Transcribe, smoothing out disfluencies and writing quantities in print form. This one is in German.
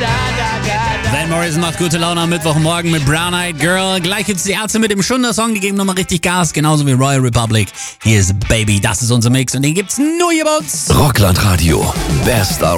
Van Morrison macht gute Laune am Mittwochmorgen mit Brown Eyed Girl. Gleich gibt's die Ärzte mit dem Schunder-Song, die geben nochmal richtig Gas, genauso wie Royal Republic. Hier ist Baby, das ist unser Mix und den gibt's nur hier bei uns. Rockland Radio, bester